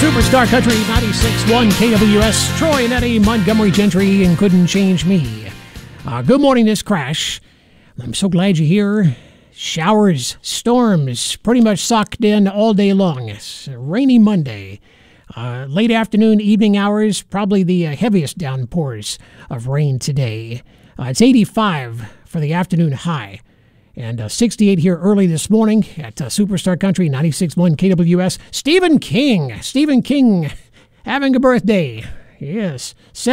Superstar Country 96.1 KWS, Troy and Eddie, Montgomery Gentry, and Couldn't Change Me. Good morning, this crash. I'm so glad you're here. Showers, storms, pretty much socked in all day long. It's a rainy Monday. Late afternoon, evening hours, probably the heaviest downpours of rain today. It's 85 for the afternoon high. And 68 here early this morning at Superstar Country 96.1 KWS. Stephen King having a birthday. Yes,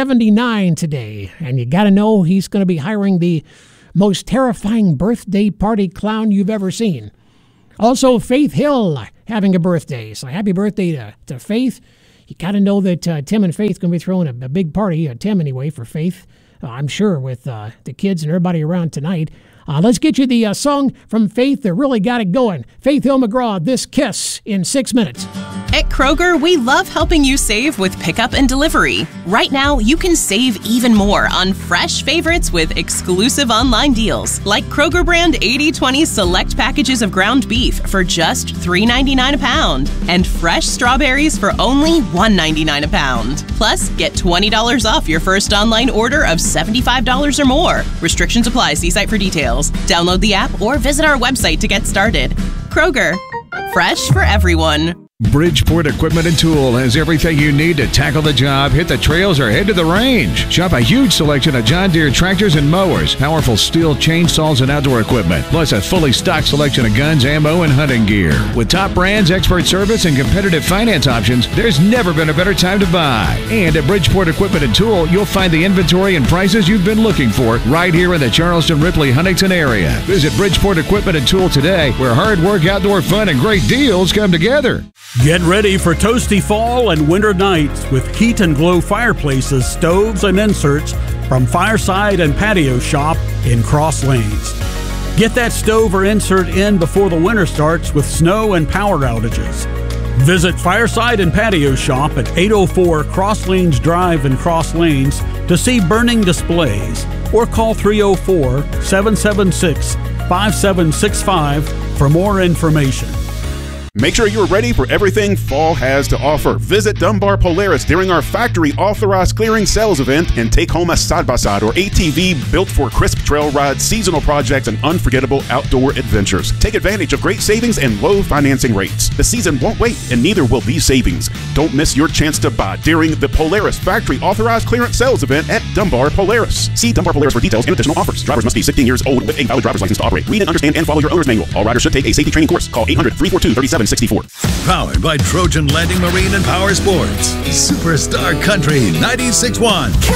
79 today. And you got to know he's going to be hiring the most terrifying birthday party clown you've ever seen. Also, Faith Hill having a birthday. So happy birthday to Faith. You got to know that Tim and Faith going to be throwing a big party, Tim anyway, for Faith. I'm sure with the kids and everybody around tonight. Let's get you the song from Faith that really got it going. Faith Hill McGraw, This Kiss, in 6 minutes. At Kroger, we love helping you save with pickup and delivery. Right now, you can save even more on fresh favorites with exclusive online deals, like Kroger brand 80/20 select packages of ground beef for just $3.99 a pound, and fresh strawberries for only $1.99 a pound. Plus, get $20 off your first online order of $75 or more. Restrictions apply. See site for details. Download the app or visit our website to get started. Kroger, fresh for everyone. Bridgeport Equipment and Tool has everything you need to tackle the job, hit the trails, or head to the range. Shop a huge selection of John Deere tractors and mowers, powerful steel chainsaws and outdoor equipment, plus a fully stocked selection of guns, ammo, and hunting gear. With top brands, expert service, and competitive finance options, there's never been a better time to buy. And at Bridgeport Equipment and Tool, you'll find the inventory and prices you've been looking for right here in the Charleston, Ripley, Huntington area. Visit Bridgeport Equipment and Tool today, where hard work, outdoor fun, and great deals come together. Get ready for toasty fall and winter nights with Heat and Glow fireplaces, stoves, and inserts from Fireside and Patio Shop in Cross Lanes. Get that stove or insert in before the winter starts with snow and power outages. Visit Fireside and Patio Shop at 804 Cross Lanes Drive in Cross Lanes to see burning displays, or call 304-776-5765 for more information. Make sure you're ready for everything fall has to offer. Visit Dunbar Polaris during our factory authorized clearing sales event and take home a side-by-side or ATV built for crisp trail rides, seasonal projects, and unforgettable outdoor adventures. Take advantage of great savings and low financing rates. The season won't wait, and neither will these savings. Don't miss your chance to buy during the Polaris factory authorized clearance sales event at Dunbar Polaris. See Dunbar Polaris for details and additional offers. Drivers must be 16 years old with a valid driver's license to operate. Read and understand and follow your owner's manual. All riders should take a safety training course. Call 800-342-3764. Powered by Trojan Landing Marine and Power Sports. Superstar Country 96.1.